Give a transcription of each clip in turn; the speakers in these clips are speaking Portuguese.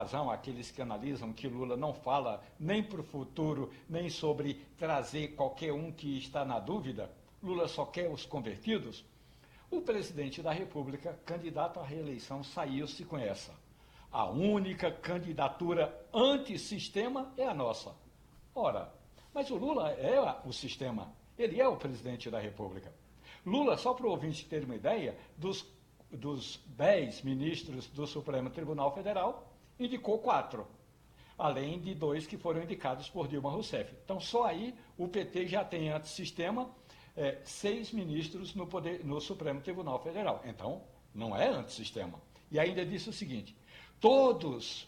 razão aqueles que analisam que Lula não fala nem para o futuro, nem sobre trazer qualquer um que está na dúvida. Lula só quer os convertidos. O presidente da República, candidato à reeleição, saiu-se com essa. A única candidatura antissistema é a nossa. Ora, mas o Lula é o sistema, ele é o presidente da República. Lula, só para o ouvinte ter uma ideia, dos 10 ministros do Supremo Tribunal Federal, indicou 4, além de 2 que foram indicados por Dilma Rousseff. Então, só aí o PT já tem antissistema 6 ministros no Supremo Tribunal Federal. Então, não é antissistema. E ainda disse o seguinte, todos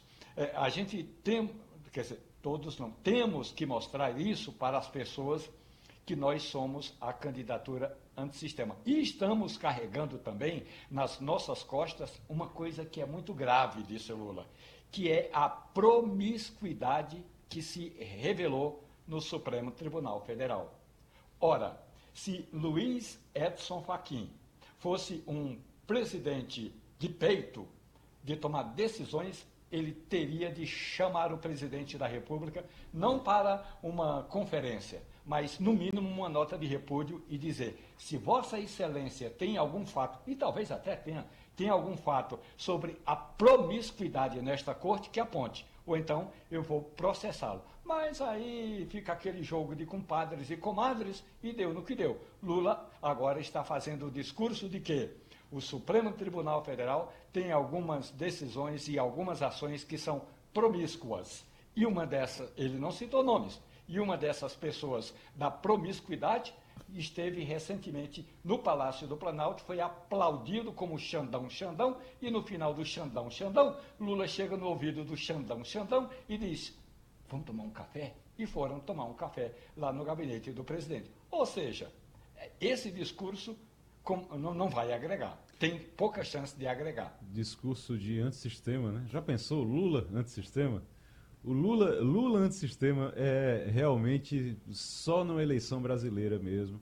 não, temos que mostrar isso para as pessoas que nós somos a candidatura antissistema. E estamos carregando também nas nossas costas uma coisa que é muito grave, disse Lula, que é a promiscuidade que se revelou no Supremo Tribunal Federal. Ora, se Luiz Edson Fachin fosse um presidente de peito, de tomar decisões, ele teria de chamar o presidente da República, não para uma conferência, mas, no mínimo, uma nota de repúdio e dizer, se Vossa Excelência tem algum fato, e talvez até tem algum fato sobre a promiscuidade nesta corte, que aponte, ou então eu vou processá-lo. Mas aí fica aquele jogo de compadres e comadres e deu no que deu. Lula agora está fazendo o discurso de que o Supremo Tribunal Federal tem algumas decisões e algumas ações que são promíscuas. E uma dessas, ele não citou nomes, e uma dessas pessoas da promiscuidade esteve recentemente no Palácio do Planalto, foi aplaudido como Xandão, Xandão, e no final do Xandão, Xandão, Lula chega no ouvido do Xandão, Xandão e diz, vamos tomar um café? E foram tomar um café lá no gabinete do presidente. Ou seja, esse discurso não vai agregar, tem pouca chance de agregar. Discurso de antissistema, né? Já pensou Lula antissistema? O Lula antissistema é realmente só na eleição brasileira mesmo.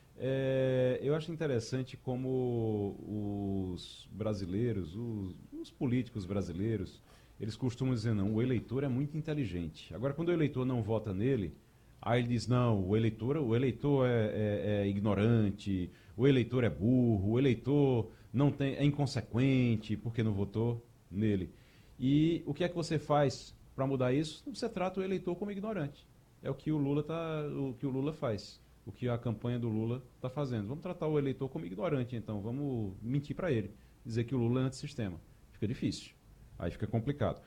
Eu acho interessante como os brasileiros, os políticos brasileiros, eles costumam dizer, não, o eleitor é muito inteligente. Agora, quando o eleitor não vota nele, aí ele diz, não, o eleitor é ignorante, o eleitor é burro, o eleitor é inconsequente porque não votou nele. E o que é que você faz para mudar isso? Você trata o eleitor como ignorante. É o que o Lula faz, o que a campanha do Lula está fazendo. Vamos tratar o eleitor como ignorante, então, vamos mentir para ele, dizer que o Lula é antissistema. Fica difícil, aí fica complicado.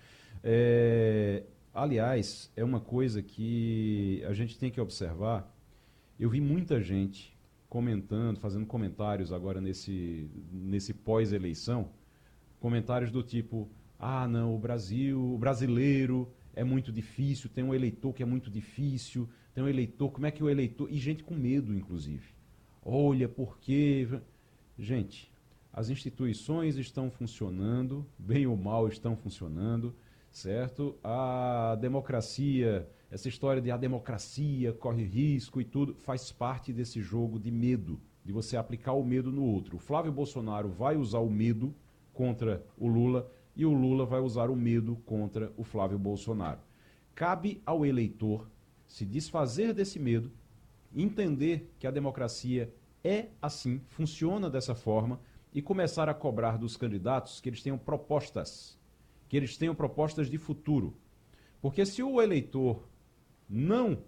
Aliás, é uma coisa que a gente tem que observar. Eu vi muita gente comentando, fazendo comentários agora nesse pós-eleição, comentários do tipo, ah, não, o brasileiro é muito difícil, tem um eleitor que é muito difícil, tem um eleitor, como é que o eleitor... E gente com medo, inclusive. Olha, por quê? Gente, as instituições estão funcionando, bem ou mal estão funcionando, certo? A democracia, essa história de a democracia corre risco e tudo, faz parte desse jogo de medo, de você aplicar o medo no outro. O Flávio Bolsonaro vai usar o medo contra o Lula e o Lula vai usar o medo contra o Flávio Bolsonaro. Cabe ao eleitor se desfazer desse medo, entender que a democracia é assim, funciona dessa forma e começar a cobrar dos candidatos que eles tenham propostas, de futuro. Porque se o eleitor não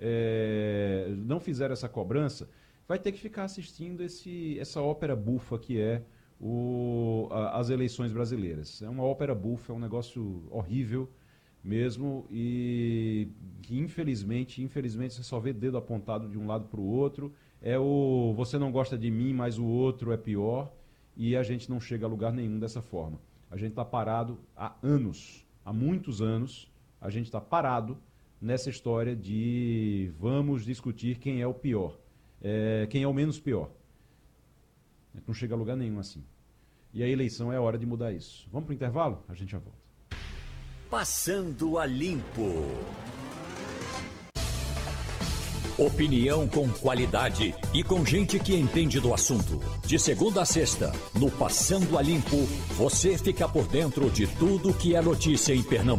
fizer essa cobrança, vai ter que ficar assistindo essa ópera bufa que é as eleições brasileiras. É uma ópera bufa, é um negócio horrível mesmo e que infelizmente você só vê dedo apontado de um lado para o outro. Você não gosta de mim, mas o outro é pior e a gente não chega a lugar nenhum dessa forma. A gente está parado há muitos anos, a gente está parado nessa história de vamos discutir quem é o pior, quem é o menos pior. Não chega a lugar nenhum assim. E a eleição é a hora de mudar isso. Vamos para o intervalo? A gente já volta. Passando a Limpo. Opinião com qualidade e com gente que entende do assunto. De segunda a sexta, no Passando a Limpo, você fica por dentro de tudo que é notícia em Pernambuco.